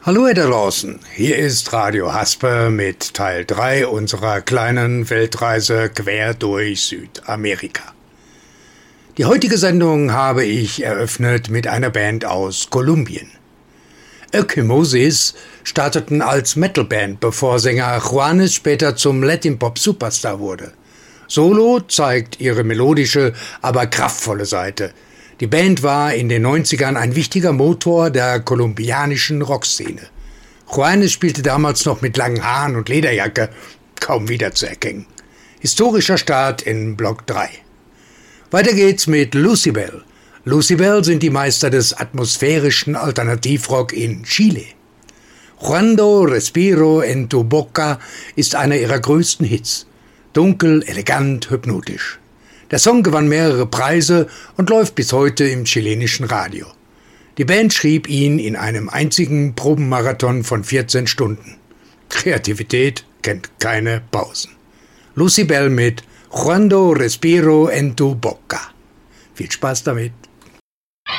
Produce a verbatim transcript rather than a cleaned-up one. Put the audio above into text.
Hallo ihr da draußen, hier ist Radio Haspe mit Teil drei unserer kleinen Weltreise quer durch Südamerika. Die heutige Sendung habe ich eröffnet mit einer Band aus Kolumbien. Equimosis starteten als Metalband, bevor Sänger Juanes später zum Latin-Pop-Superstar wurde. Solo zeigt ihre melodische, aber kraftvolle Seite. Die Band war in den neunzigern ein wichtiger Motor der kolumbianischen Rockszene. Juanes spielte damals noch mit langen Haaren und Lederjacke, kaum wiederzuerkennen. Historischer Start in Block drei. Weiter geht's mit Lucybell. Lucybell sind die Meister des atmosphärischen Alternativrock in Chile. Cuando respiro en tu boca ist einer ihrer größten Hits. Dunkel, elegant, hypnotisch. Der Song gewann mehrere Preise und läuft bis heute im chilenischen Radio. Die Band schrieb ihn in einem einzigen Probenmarathon von vierzehn Stunden. Kreativität kennt keine Pausen. Lucybell mit Cuando respiro en tu boca. Viel Spaß damit.